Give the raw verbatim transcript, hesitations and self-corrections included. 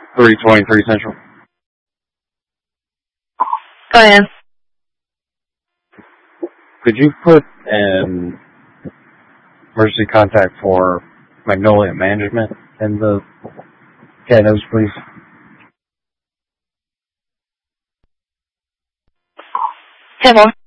three twenty-three Central. Go ahead. Could you put an emergency contact for Magnolia Management in the cat notes, please? ten more.